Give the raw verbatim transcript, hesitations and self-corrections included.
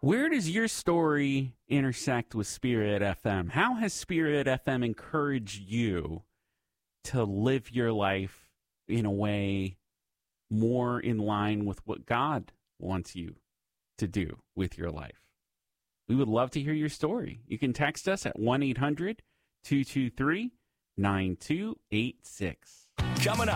Where does your story intersect with Spirit F M? How has Spirit F M encouraged you to live your life in a way more in line with what God wants you to do with your life? We would love to hear your story. You can text us at one eight hundred two two three nine two eight six. Coming up.